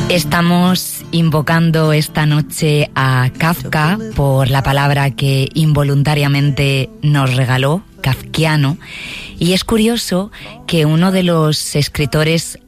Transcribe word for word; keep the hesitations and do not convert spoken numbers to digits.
Estamos invocando esta noche a Kafka por la palabra que involuntariamente nos regaló, kafkiano, y es curioso que uno de los escritores